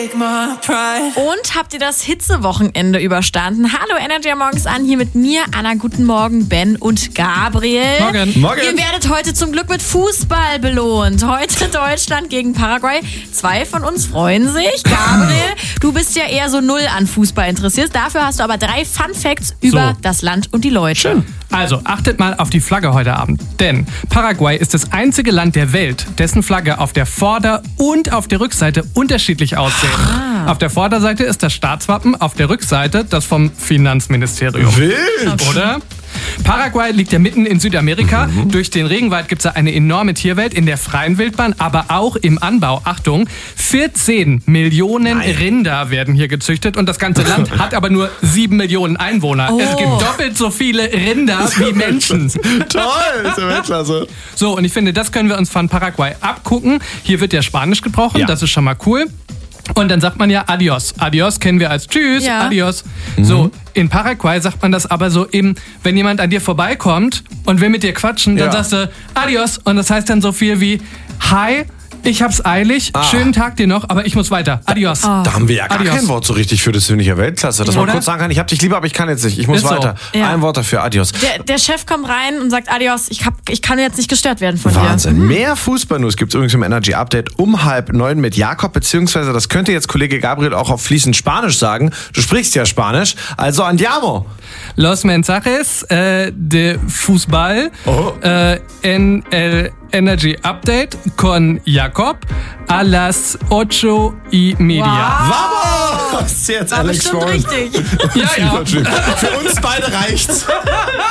Und habt ihr das Hitzewochenende überstanden? Hallo Energy morgens an, hier mit mir, Anna, guten Morgen, Ben und Gabriel. Morgen. Ihr werdet heute zum Glück mit Fußball belohnt. Heute Deutschland gegen Paraguay. 2 von uns freuen sich. Gabriel, du bist ja eher so null an Fußball interessiert. Dafür hast du aber 3 Fun Facts über das Land und die Leute. Schön. Also, achtet mal auf die Flagge heute Abend. Denn Paraguay ist das einzige Land der Welt, dessen Flagge auf der Vorder- und auf der Rückseite unterschiedlich aussehen. Auf der Vorderseite ist das Staatswappen, auf der Rückseite das vom Finanzministerium. Wild! Oder? Paraguay liegt ja mitten in Südamerika. Durch den Regenwald gibt es eine enorme Tierwelt in der freien Wildbahn, aber auch im Anbau. Achtung, 14 Millionen Rinder werden hier gezüchtet und das ganze Land hat aber nur 7 Millionen Einwohner. Es gibt doppelt so viele Rinder wie Menschen. Toll, ist ja Weltklasse. So, und ich finde, das können wir uns von Paraguay abgucken. Hier wird ja Spanisch gesprochen, das ist schon mal cool. Und dann sagt man ja Adios. Adios kennen wir als Tschüss, Adios. So, in Paraguay sagt man das aber so eben, wenn jemand an dir vorbeikommt und will mit dir quatschen, dann sagst du Adios. Und das heißt dann so viel wie Hi, ich hab's eilig, schönen Tag dir noch, aber ich muss weiter. Adios. Da haben wir ja gar Adios. kein Wort so richtig für, das finde ich ja Weltklasse. Dass man Oder? kurz sagen kann, ich hab dich lieber, aber ich kann jetzt nicht, ich muss Ist so. weiter. Ja. Ein Wort dafür, Adios. Der Chef kommt rein und sagt Adios, ich kann jetzt nicht gestört werden von Wahnsinn. Mehr Fußball-News gibt's übrigens im Energy Update um 8:30 mit Jakob, beziehungsweise das könnte jetzt Kollege Gabriel auch auf fließend Spanisch sagen. Du sprichst ja Spanisch, also andiamo. Los mensajes de fútbol en el Energy Update con Jakob a las 8:30. Vamos! Jetzt War Alex bestimmt Freund. richtig. Ja. Für uns beide reicht's.